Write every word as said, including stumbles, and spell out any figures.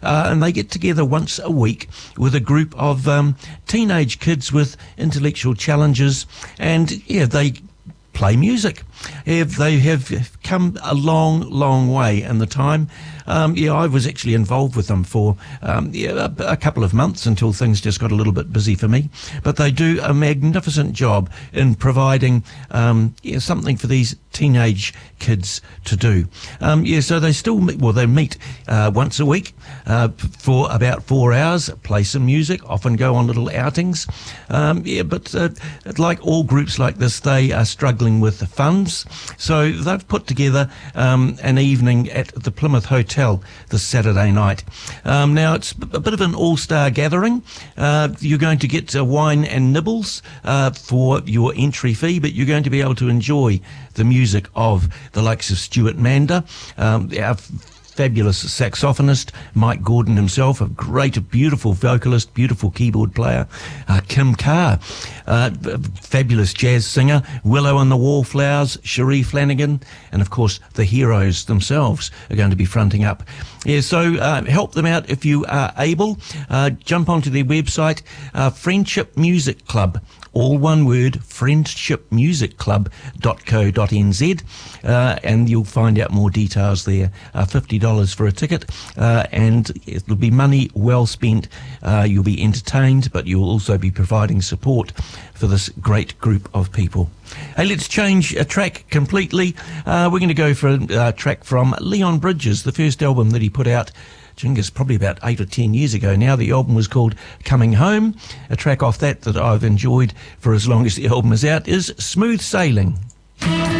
uh, and they get together once a week with a group of um, teenage kids with intellectual challenges, and yeah, they play music. Yeah, they have come a long, long way in the time. Um, yeah, I was actually involved with them for um, yeah, a, a couple of months until things just got a little bit busy for me. But they do a magnificent job in providing um, yeah, something for these teenage kids to do. Um, yeah, so they still meet, well, they meet uh, once a week uh, for about four hours, play some music, often go on little outings. Um, yeah, but uh, like all groups like this, they are struggling with the funds. So they've put together um, an evening at the Plymouth Hotel this Saturday night. Um, now, it's a bit of an all-star gathering. Uh, you're going to get uh, wine and nibbles uh, for your entry fee, but you're going to be able to enjoy the music of the likes of Stuart Mander, um, our fabulous saxophonist, Mike Gordon himself, a great, beautiful vocalist, beautiful keyboard player, uh, Kim Carr, uh, fabulous jazz singer, Willow and the Wallflowers, Cherie Flanagan, and of course the heroes themselves are going to be fronting up. Yeah, so uh, help them out if you are able. Uh, jump onto their website, uh, Friendship Music Club. All one word, friendship music club dot co dot n z, uh, and you'll find out more details there. Uh, fifty dollars for a ticket, uh, and it'll be money well spent. Uh, you'll be entertained, but you'll also be providing support for this great group of people. Hey, let's change a track completely. Uh, we're going to go for a uh, track from Leon Bridges, the first album that he put out. Jingus, probably about eight or ten years ago now. The album was called Coming Home. A track off that that I've enjoyed for as long as the album is out is Smooth Sailing.